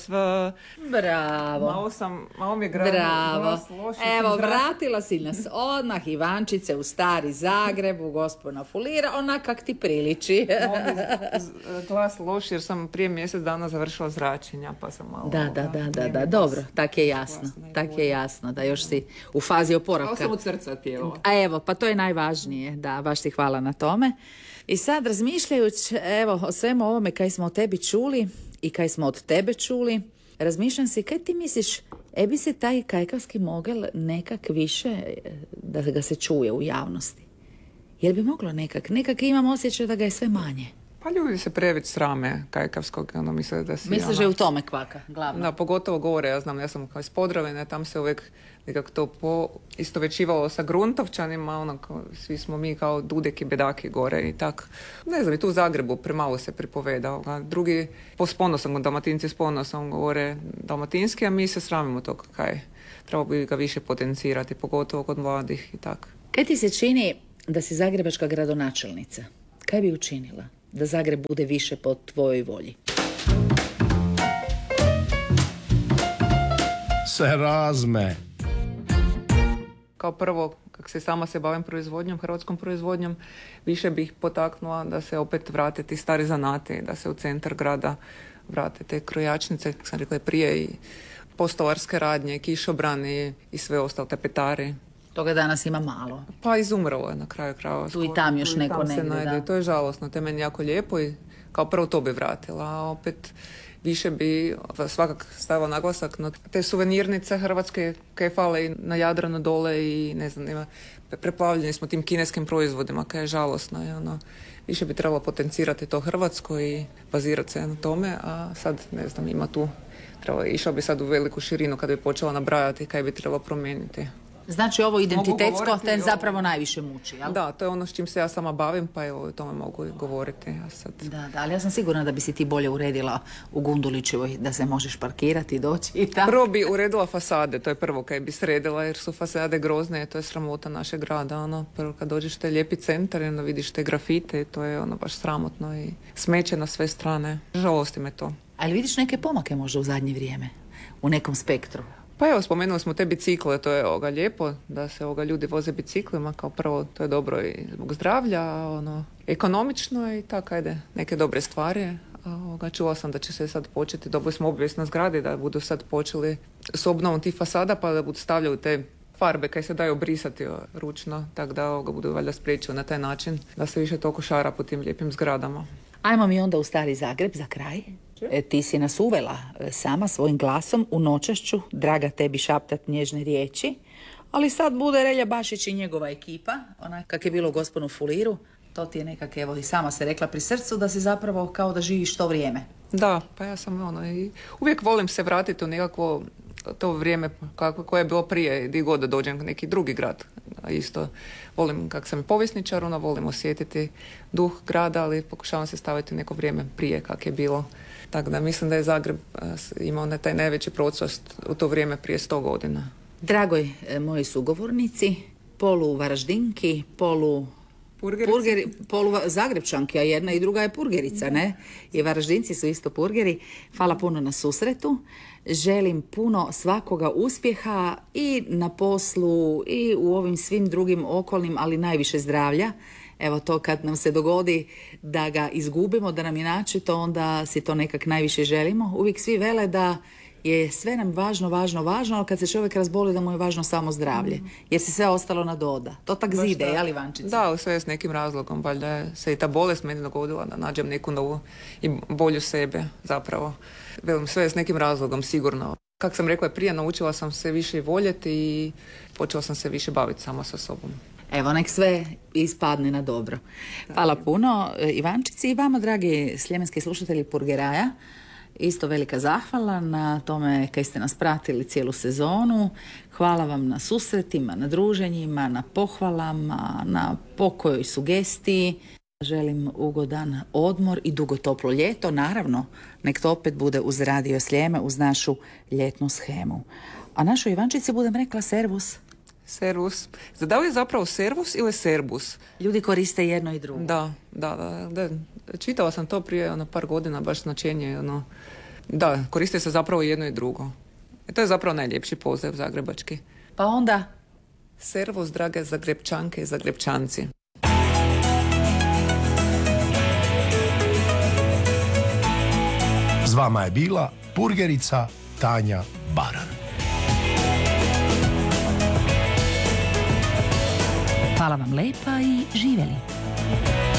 Bravo. Malo mi je glas loš. Evo, vratila si nas odmah, Ivančice, u stari Zagreb, u Gospona Fulira, onak kak ti priliči. Glas loš jer sam prije mjesec dana završila zračenja, pa sam malo... Da, dobro, tak je jasno, da još si u fazi oporavka. Malo sam od srca pjevala. A evo, pa to je najvažnije, da, baš ti hvala na tome. I sad, razmišljajući, evo, o svemu ovome kaj smo o tebi čuli i kaj smo od tebe čuli, razmišljam si, kaj ti misliš, bi se taj kajkavski mogel nekak više, da ga se čuje u javnosti? Jer bi moglo nekak imam osjećaj da ga je sve manje. Pa ljudi se previše srame kajkavskog, misle da si... Misliš da je u tome kvaka, glavno? Da, pogotovo govore, ja sam kao iz Podravine, tam se uvijek nekako to istovjećivalo sa Gruntovčanima, svi smo mi kao dudeki, bedaki gore i tak. Ne znam, i tu u Zagrebu premalo se pripovedao. Drugi s ponosom, Dalmatinci s ponosom govore dalmatinski, a mi se sramimo toga kaj. Trebalo bi ga više potencirati, pogotovo kod mladih i tak. Kaj ti se čini da si zagrebačka gradonačelnica? Kaj bi učinila da Zagreb bude više po tvojoj volji? Se razme. Kao prvo, kako se sama se bavim proizvodnjom, hrvatskom proizvodnjom, više bih potaknula da se opet vrate ti stari zanati, da se u centar grada vrate te krojačnice, kako sam rekla prije, i postolarske radnje, kišobrani i sve ostalo, tapetari. Toga danas ima malo. Pa izumrlo je na kraju krajeva. Tu i tam još neko negdje, da. To je žalosno, to je meni jako lijepo i kao prvo to bi vratila, a opet više bi svakak stavila naglasak na te suvenirnice hrvatske koje fale i na Jadranu dole i ne znam, preplavljeni smo tim kineskim proizvodima koje je žalosno. I više bi trebalo potencirati to hrvatsko i bazirati se na tome, a sad ne znam, ima tu, išao bi sad u veliku širinu kada bi počela nabrajati kaj bi trebalo promijeniti. Znači ovo identitetsko te zapravo najviše muči, jel? Da, to je ono s čim se ja sama bavim, pa evo o tome mogu govoriti. Ja sad... Da, ali ja sam sigurna da bi si ti bolje uredila u Gundulićevoj, da se možeš parkirati i doći i tako. Prvo bi uredila fasade, to je prvo kaj bi sredila, jer su fasade grozne, to je sramota našeg grada. Prvo kad dođeš te lijepi centar, vidiš te grafite, to je baš sramotno i smeće na sve strane. Žalosti me to. Ali vidiš neke pomake možda u zadnje vrijeme, u nekom spektru? Pa evo, spomenuli smo te bicikle, to je lijepo da se ljudi voze biciklima, kao prvo to je dobro i zbog zdravlja, ekonomično i tako, ajde, neke dobre stvari. Čula sam da će se sad početi, dobili smo obavijest na zgradi da budu sad počeli s obnovom tih fasada, pa da budu stavljali te farbe kaj se daju obrisati ručno, tako da ga budu valjda spriječili na taj način da se više toliko šara po tim lijepim zgradama. Ajmo mi onda u stari Zagreb za kraj. Ti si nas uvela sama svojim glasom u noćašću, draga tebi šaptat nježne riječi, ali sad bude Relja Bašić i njegova ekipa, ona kak je bilo u Gosponu Fuliru, to ti je nekak, evo i sama se rekla pri srcu, da si zapravo kao da živiš to vrijeme. Da, pa ja sam i uvijek volim se vratiti u nekakvo to vrijeme koje je bilo prije, di god da dođem neki drugi grad. Isto volim, kak sam i povjesničar, volim osjetiti duh grada, ali pokušavam se staviti neko vrijeme prije kak je bilo. Tako da mislim da je Zagreb imao taj najveći proces u to vrijeme prije 100 godina. Dragoj moji sugovornici, polu Varaždinki, polu Zagrebčanki, a jedna i druga je purgerica, ne? I Varaždinci su isto purgeri. Hvala puno na susretu. Želim puno svakoga uspjeha i na poslu i u ovim svim drugim okolnim, ali najviše zdravlja. Evo to kad nam se dogodi da ga izgubimo, da nam je načeto, onda si to nekak najviše želimo. Uvijek svi vele da je sve nam važno, ali kad se čovjek razboli da mu je važno samo zdravlje. Jer se sve ostalo nadoda. To tak zide, jel Ivančica? Da, sve s nekim razlogom. Valjda se i ta bolest meni dogodila da nađem neku novu i bolju sebe zapravo. Velim, sve s nekim razlogom, sigurno. Kako sam rekla prije, naučila sam se više voljeti i počela sam se više baviti sama sa sobom. Evo, nek sve ispadne na dobro. Hvala puno Ivančici i vama, dragi sljemenski slušatelji Purgeraja. Isto velika zahvala na tome kaj ste nas pratili cijelu sezonu. Hvala vam na susretima, na druženjima, na pohvalama, na pokojoj sugestiji. Želim ugodan odmor i dugo toplo ljeto. Naravno, nek to opet bude uz Radio Sljeme, uz našu ljetnu shemu. A našoj Ivančici budem rekla servus. Servus. Da li je zapravo servus ili serbus? Ljudi koriste jedno i drugo. Da. Čitala sam to prije par godina, baš značenje, Da, koriste se zapravo jedno i drugo. I to je zapravo najljepši pozdrav zagrebački. Pa onda? Servus, drage Zagrebčanke i Zagrebčanci. S vama je bila purgerica Tanja Baran. Hvala vam lepa i živeli.